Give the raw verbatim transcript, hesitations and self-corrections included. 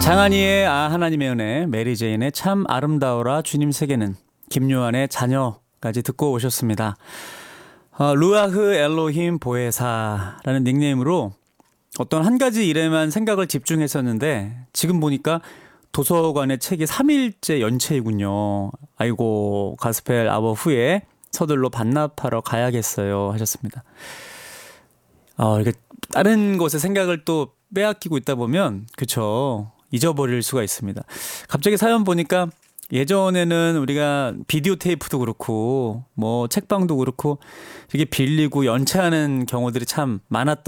장한희의 아 하나님의 은혜, 메리 제인의 참 아름다워라 주님 세계는, 김요한의 자녀까지 듣고 오셨습니다. 어, 루아흐 엘로힘 보혜사라는 닉네임으로 어떤 한 가지 일에만 생각을 집중했었는데 지금 보니까 도서관의 책이 삼 일째 연체이군요. 아이고, 가스펠 아워 후에 서둘러 반납하러 가야겠어요 하셨습니다. 어, 이게 다른 곳에 생각을 또 빼앗기고 있다 보면 그쵸, 잊어버릴 수가 있습니다. 갑자기 사연 보니까 예전에는 우리가 비디오 테이프도 그렇고 뭐 책방도 그렇고 이게 빌리고 연체하는 경우들이 참 많았던